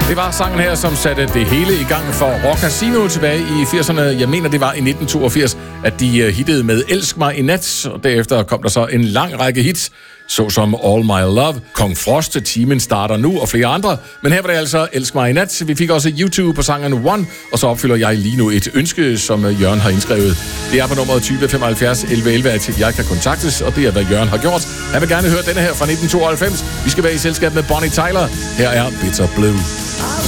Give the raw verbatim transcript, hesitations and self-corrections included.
Det var sangen her, som satte det hele i gang for Rock Casino tilbage i firserne. Jeg mener, det var i nitten toogfirs, at de hittede med Elsk mig i nat, og derefter kom der så en lang række hits, såsom All My Love, Kong Frost, Timen starter nu og flere andre. Men her var det altså Elsk mig i nat. Vi fik også YouTube på sangen One, og så opfylder jeg lige nu et ønske, som Jørgen har indskrevet. Det er på nummeret tyve femoghalvfjerds elleve elleve, at jeg kan kontaktes, og det er, hvad Jørgen har gjort. Han vil gerne høre denne her fra nitten tooghalvfems. Vi skal være i selskab med Bonnie Tyler. Her er Bitter Blue.